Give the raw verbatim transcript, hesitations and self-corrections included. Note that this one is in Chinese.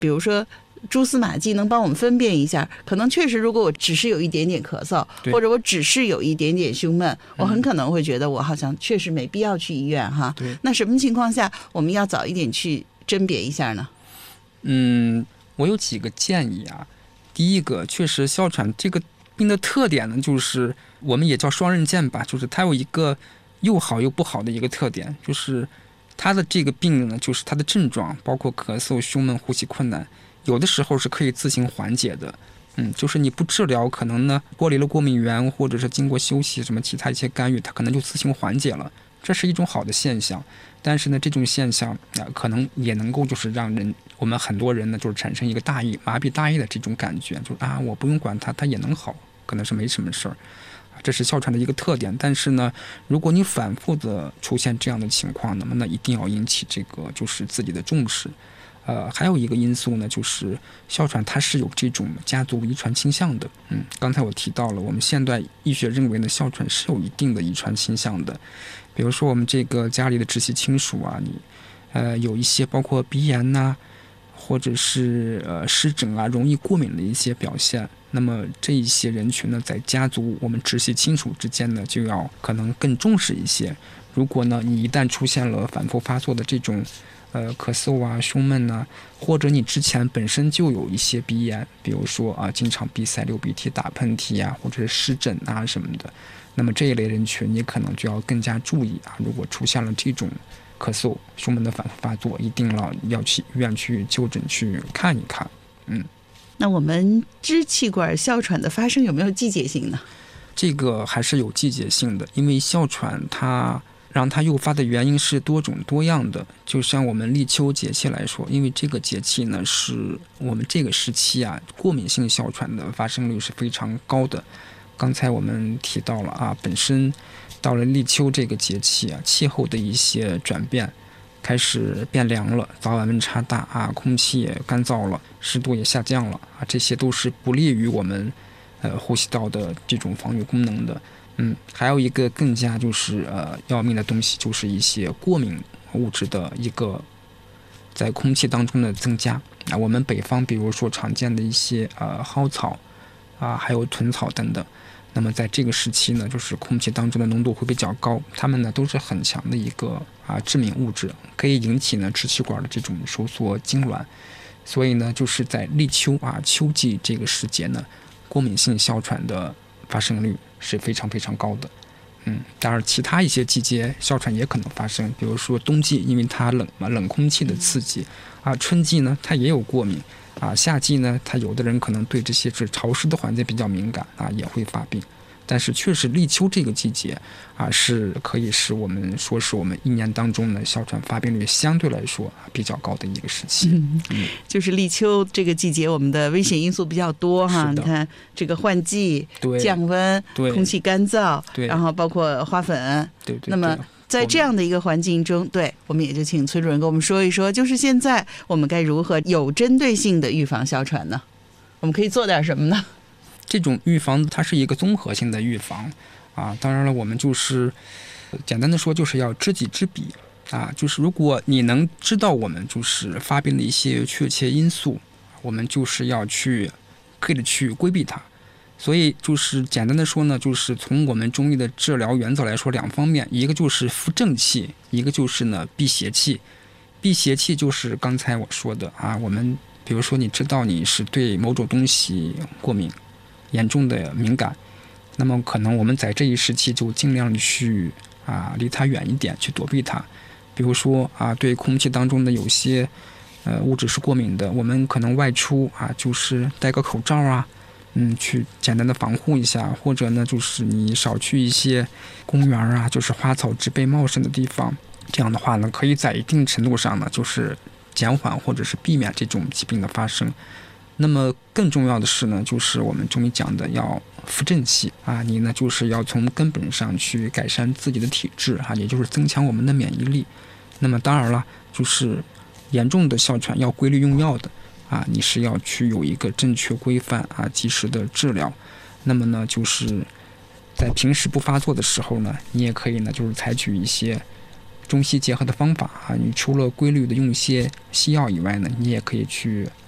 比如说蛛丝马迹能帮我们分辨一下，可能确实如果我只是有一点点咳嗽，或者我只是有一点点胸闷，我很可能会觉得我好像确实没必要去医院哈。那什么情况下我们要早一点去甄别一下呢？ 嗯，我有几个建议啊。第一个，确实哮喘这个病的特点呢，就是我们也叫双刃剑吧，就是它有一个又好又不好的一个特点，就是它的这个病呢，就是它的症状包括咳嗽、胸闷、呼吸困难，有的时候是可以自行缓解的。嗯，就是你不治疗，可能呢脱离了过敏源，或者是经过休息什么其他一些干预，它可能就自行缓解了，这是一种好的现象。但是呢，这种现象、呃、可能也能够就是让人我们很多人呢就是产生一个大意麻痹大意的这种感觉，就是啊我不用管它，它也能好，可能是没什么事儿。这是哮喘的一个特点。但是呢，如果你反复的出现这样的情况，那么那一定要引起这个就是自己的重视。呃，还有一个因素呢，就是哮喘它是有这种家族遗传倾向的。嗯，刚才我提到了，我们现代医学认为呢，哮喘是有一定的遗传倾向的。比如说我们这个家里的直系亲属啊，你呃有一些包括鼻炎呐、啊，或者是呃湿疹啊，容易过敏的一些表现。那么这一些人群呢，在家族我们直系亲属之间呢，就要可能更重视一些。如果呢，你一旦出现了反复发作的这种呃咳嗽啊、胸闷啊，或者你之前本身就有一些鼻炎，比如说啊，经常鼻塞、流鼻涕、打喷嚏啊，或者是湿疹啊什么的，那么这一类人群你可能就要更加注意啊。如果出现了这种咳嗽、胸闷的反复发作，一定要要去医院去就诊去看一看。嗯。 那我们支气管哮喘的发生有没有季节性呢？ 这个还是有季节性的，因为哮喘它让它诱发的原因是多种多样的。就像我们立秋节气来说，因为这个节气呢是我们这个时期啊，过敏性哮喘的发生率是非常高的。刚才我们提到了啊，本身到了立秋这个节气啊，气候的一些转变。开始变凉了，早晚温差大啊，空气也干燥了，湿度也下降了啊，这些都是不利于我们呃呼吸道的这种防御功能的。嗯，还有一个更加就是呃要命的东西，就是一些过敏物质的一个在空气当中的增加啊。我们北方比如说常见的一些呃蒿草啊，还有豚草等等。那么在这个时期呢，就是空气当中的浓度会比较高，它们呢都是很强的一个啊致敏物质，可以引起呢支气管的这种收缩痉挛。所以呢，就是在立秋啊秋季这个时节呢，过敏性哮喘的发生率是非常非常高的。嗯，当然其他一些季节哮喘也可能发生，比如说冬季因为它冷嘛，冷空气的刺激啊，春季呢它也有过敏。啊，夏季呢，他有的人可能对这些是潮湿的环境比较敏感啊，也会发病。但是确实立秋这个季节啊，是可以是我们说是我们一年当中呢哮喘发病率相对来说比较高的一个时期。 嗯嗯、就是立秋这个季节，我们的危险因素比较多哈。你看这个换季、降温、空气干燥，然后包括花粉。 对 对, 对。 那么在这样的一个环境中，对，我们也就请崔主任跟我们说一说，就是现在我们该如何有针对性的预防哮喘呢？我们可以做点什么呢？ 这种预防它是一个综合性的预防啊，当然了，我们就是简单的说，就是要知己知彼啊，就是如果你能知道我们就是发病的一些确切因素，我们就是要去刻意的去规避它。所以就是简单的说呢，就是从我们中医的治疗原则来说，两方面，一个就是扶正气，一个就是呢避邪气。避邪气就是刚才我说的啊，我们比如说你知道你是对某种东西过敏，严重的敏感，那么可能我们在这一时期就尽量去啊离它远一点，去躲避它。比如说啊，对空气当中的有些呃物质是过敏的，我们可能外出啊，就是戴个口罩啊。嗯，去简单的防护一下，或者呢，就是你少去一些公园啊，就是花草植被茂盛的地方。这样的话呢，可以在一定程度上呢，就是减缓或者是避免这种疾病的发生。那么更重要的是呢，就是我们中医讲的要扶正气啊，你呢就是要从根本上去改善自己的体质啊，也就是增强我们的免疫力。那么当然了，就是严重的哮喘要规律用药的。啊，你是要去有一个正确规范啊，及时的治疗。那么呢，就是在平时不发作的时候呢，你也可以呢，就是采取一些中西结合的方法啊。你除了规律的用一些西药以外呢，你也可以去